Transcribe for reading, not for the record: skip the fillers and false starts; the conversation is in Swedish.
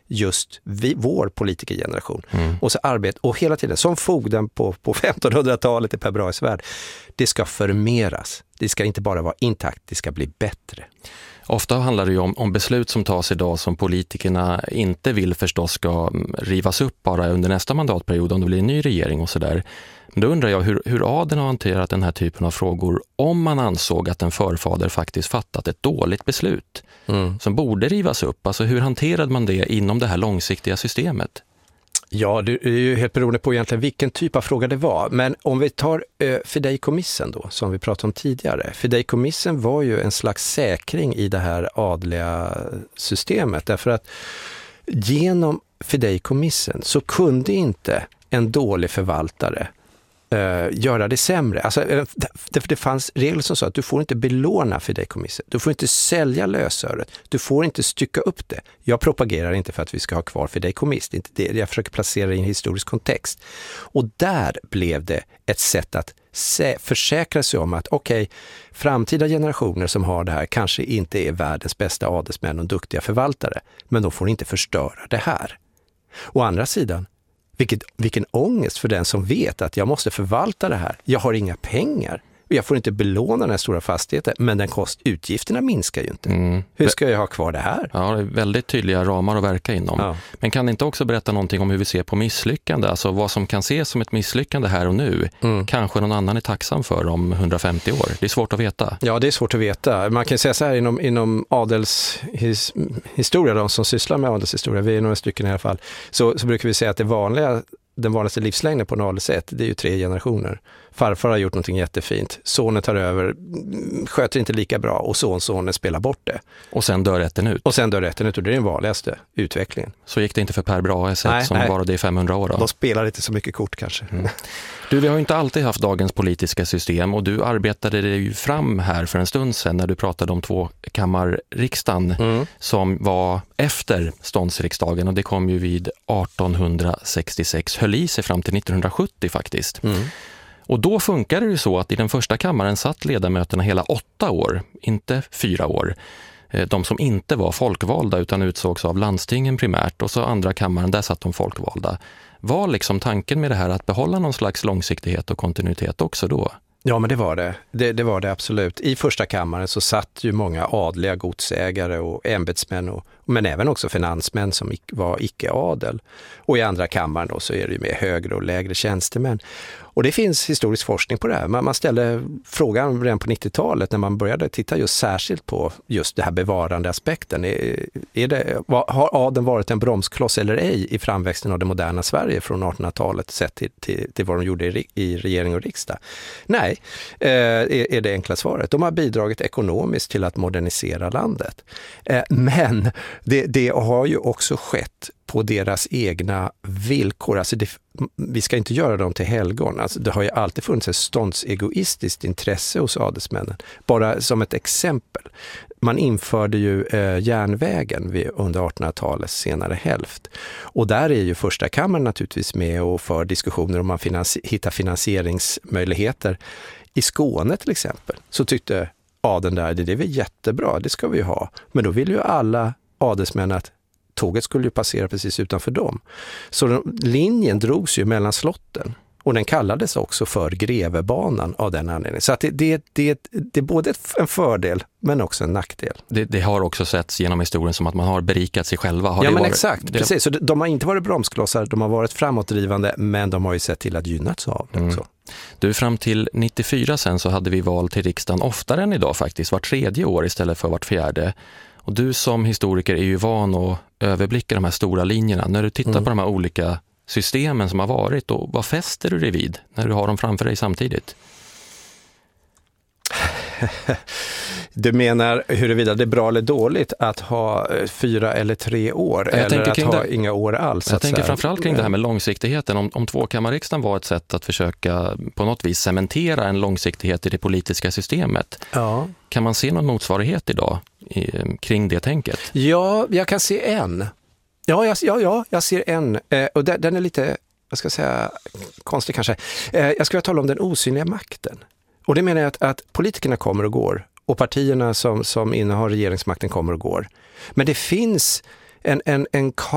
just vår politikergeneration. Och så och hela tiden, som fogden på 1500-talet i Per Brahes värld, det ska förmeras. Det ska inte bara vara intakt, det ska bli bättre. Ofta handlar det ju om beslut som tas idag som politikerna inte vill förstås ska rivas upp bara under nästa mandatperiod om det blir en ny regering och sådär. Men då undrar jag hur adeln har hanterat den här typen av frågor om man ansåg att en förfader faktiskt fattat ett dåligt beslut som borde rivas upp. Alltså hur hanterade man det inom det här långsiktiga systemet? Ja, det är ju helt beroende på egentligen vilken typ av fråga det var. Men om vi tar fideikommissen då, som vi pratade om tidigare. Fideikommissen var ju en slags säkring i det här adliga systemet. Därför att genom fideikommissen så kunde inte en dålig förvaltare göra det sämre. Alltså, det fanns regler som sa att du får inte belåna fideikommissen. Du får inte sälja lösöret. Du får inte stycka upp det. Jag propagerar inte för att vi ska ha kvar fideikommiss. Det är inte det. Jag försöker placera det i en historisk kontext. Och där blev det ett sätt att försäkra sig om att framtida generationer som har det här kanske inte är världens bästa adelsmän och duktiga förvaltare. Men de får inte förstöra det här. Å andra sidan, vilken ångest för den som vet att jag måste förvalta det här. Jag har inga pengar. Jag får inte belåna den här stora fastigheten, men utgifterna minskar ju inte. Hur ska jag ha kvar det här? Ja, det är väldigt tydliga ramar att verka inom. Ja. Men kan ni inte också berätta någonting om hur vi ser på misslyckande? Alltså vad som kan ses som ett misslyckande här och nu. Kanske någon annan är tacksam för om 150 år. Det är svårt att veta. Ja, det är svårt att veta. Man kan säga så här inom adelshistoria, de som sysslar med adelshistoria, vi är några stycken i alla fall, så brukar vi säga att den vanligaste livslängden på en adelsätt, det är ju 3 generationer. Farfar har gjort någonting jättefint. Sonen tar över, sköter inte lika bra och sonsonen spelar bort det. Och sen dör rätten ut. Och det är den vanligaste utvecklingen. Så gick det inte för Per Brahes som varade i 500 år då? De spelar inte så mycket kort kanske. Du, vi har ju inte alltid haft dagens politiska system och du arbetade det ju fram här för en stund sedan när du pratade om tvåkammarriksdagen som var efter ståndsriksdagen och det kom ju vid 1866, höll i sig fram till 1970 faktiskt. Och då funkade det ju så att i den första kammaren satt ledamöterna hela 8 år, inte 4 år. De som inte var folkvalda utan utsågs av landstingen primärt och så andra kammaren, där satt de folkvalda. Var liksom tanken med det här att behålla någon slags långsiktighet och kontinuitet också då? Ja, men det var det. Det var det absolut. I första kammaren så satt ju många adliga godsägare och ämbetsmän, men även också finansmän som var icke-adel. Och i andra kammaren då så är det ju med högre och lägre tjänstemän. Och det finns historisk forskning på det här. Man ställde frågan redan på 90-talet när man började titta just särskilt på just det här bevarande aspekten. Har adeln varit en bromskloss eller ej i framväxten av det moderna Sverige från 1800-talet sett till vad de gjorde i regering och riksdag? Nej, är det enkla svaret. De har bidragit ekonomiskt till att modernisera landet. Men det har ju också skett på deras egna villkor. Alltså vi ska inte göra dem till helgon. Alltså det har ju alltid funnits ett ståndsegoistiskt intresse hos adelsmännen. Bara som ett exempel. Man införde ju järnvägen under 1800-talets senare hälft. Och där är ju första kammaren naturligtvis med och för diskussioner om man hittar finansieringsmöjligheter. I Skåne till exempel så tyckte adeln där, det är väl jättebra, det ska vi ha. Men då vill ju alla adelsmän att tåget skulle ju passera precis utanför dem. Så linjen drogs ju mellan slotten och den kallades också för Grevebanan av den anledningen. Så att det är både en fördel men också en nackdel. Det har också setts genom historien som att man har berikat sig själva. Exakt, precis. Så de har inte varit bromsklossar, de har varit framåtdrivande, men de har ju sett till att gynnats av det också. Du, fram till 94 sen så hade vi val till riksdagen oftare än idag faktiskt, vart 3:e år istället för vart 4:e. Och du som historiker är ju van att överblicka de här stora linjerna. När du tittar på de här olika systemen som har varit, och vad fäster du dig vid när du har dem framför dig samtidigt? Du menar huruvida det är bra eller dåligt att ha 4 eller 3 år eller att ha inga år alls? Jag tänker framförallt kring det här med långsiktigheten. Om tvåkammarriksdagen var ett sätt att försöka på något vis cementera en långsiktighet i det politiska systemet. Ja. Kan man se någon motsvarighet idag kring det tänket? Ja, jag kan se en. Ja, jag ser en. Och den är lite, jag ska säga, konstig kanske. Jag skulle tala om den osynliga makten. Och det menar jag att politikerna kommer och går. Och partierna som innehar regeringsmakten kommer och går. Men det finns en